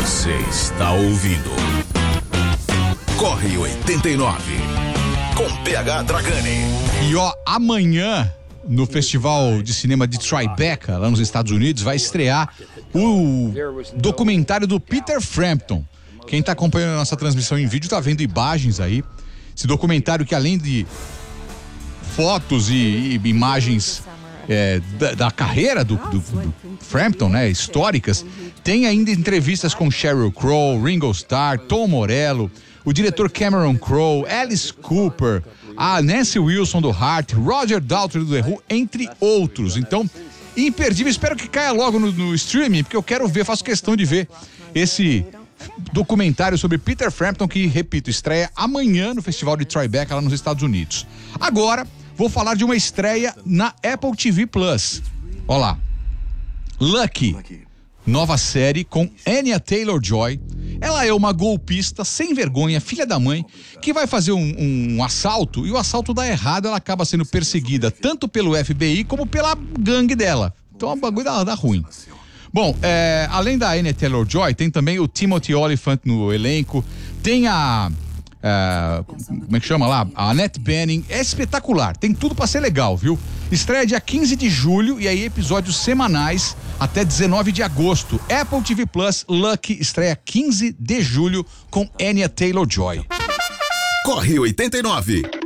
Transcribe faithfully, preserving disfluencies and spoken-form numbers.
Você está ouvindo Corre oitenta e nove com P H Dragani. E ó, amanhã no Festival de Cinema de Tribeca, lá nos Estados Unidos, vai estrear o documentário do Peter Frampton. Quem está acompanhando a nossa transmissão em vídeo está vendo imagens aí. Esse documentário que, além de fotos e, e imagens é, da, da carreira do, do, do Frampton, né, históricas, tem ainda entrevistas com Sheryl Crow, Ringo Starr, Tom Morello, o diretor Cameron Crowe, Alice Cooper, a Nancy Wilson do Heart, Roger Daltrey do The Who, entre outros. Então, imperdível. Espero que caia logo no, no streaming, porque eu quero ver, faço questão de ver esse documentário sobre Peter Frampton, que, repito, estreia amanhã no Festival de Tribeca, lá nos Estados Unidos. Agora, vou falar de uma estreia na Apple T V Plus. Olha lá. Lucky. Nova série com Anya Taylor-Joy. Ela é uma golpista sem vergonha, filha da mãe, que vai fazer um, um assalto, e o assalto dá errado. Ela acaba sendo perseguida tanto pelo F B I como pela gangue dela. Então o bagulho dá, dá ruim. Bom, é, além da Anya Taylor-Joy, tem também o Timothy Olyphant no elenco, tem a... É, como é que chama lá? A Annette Bening. É espetacular, tem tudo pra ser legal, viu? Estreia dia quinze de julho e aí episódios semanais até dezenove de agosto. Apple T V Plus, Lucky, estreia quinze de julho com Anya Taylor-Joy. Corre oitenta e nove.